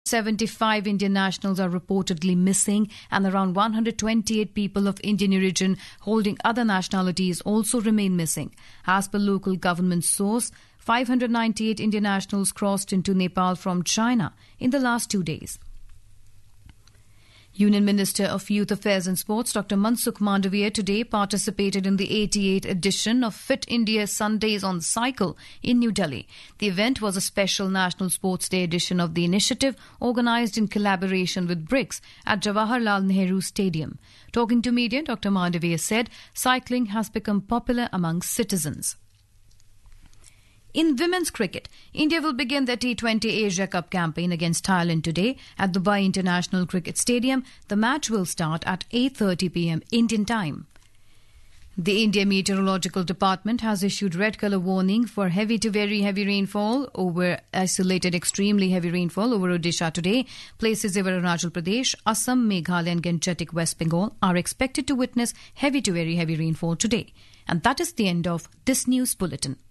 75 Indian nationals are reportedly missing, and around 128 people of Indian origin holding other nationalities also remain missing. As per local government source, 598 Indian nationals crossed into Nepal from China in the last 2 days. Union Minister of Youth Affairs and Sports Dr. Mansukh Mandavia today participated in the 88th edition of Fit India Sundays on Cycle in New Delhi. The event was a special National Sports Day edition of the initiative organised in collaboration with BRICS at Jawaharlal Nehru Stadium. Talking to media, Dr. Mandavia said cycling has become popular among citizens. In women's cricket, India will begin their T20 Asia Cup campaign against Thailand today at Dubai International Cricket Stadium. The match will start at 8:30 p.m. Indian time. The India Meteorological Department has issued red colour warning for heavy to very heavy rainfall over isolated extremely heavy rainfall over Odisha today. Places over Arunachal Pradesh, Assam, Meghalaya and Gangetic West Bengal are expected to witness heavy to very heavy rainfall today. And that is the end of this news bulletin.